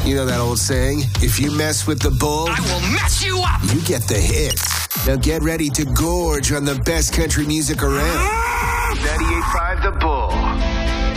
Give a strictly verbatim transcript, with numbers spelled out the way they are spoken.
You know that old saying, if you mess with the bull, I will mess you up! You get the hits. Now get ready to gorge on the best country music around. ninety-eight point five The Bull.